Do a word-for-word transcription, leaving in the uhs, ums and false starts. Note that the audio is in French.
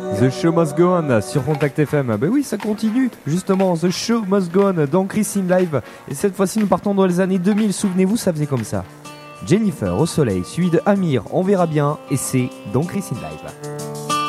The Show Must Go On sur Contact F M. Ben oui, ça continue. Justement, The Show Must Go On dans Christine Live. Et cette fois-ci, nous partons dans les années deux mille. Souvenez-vous, ça faisait comme ça. Jennifer au soleil, suivi de Amir, on verra bien. Et c'est dans Christine Live.